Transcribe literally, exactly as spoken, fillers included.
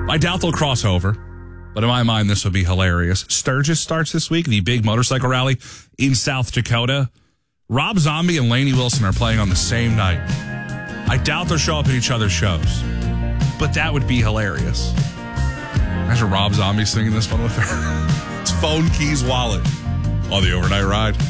I doubt they'll cross over, but in my mind, this would be hilarious. Sturgis starts this week, the big motorcycle rally in South Dakota. Rob Zombie and Lainey Wilson are playing on the same night. I doubt they'll show up at each other's shows, but that would be hilarious. Imagine Rob Zombie singing this one with her. It's phone, keys, wallet on the overnight ride.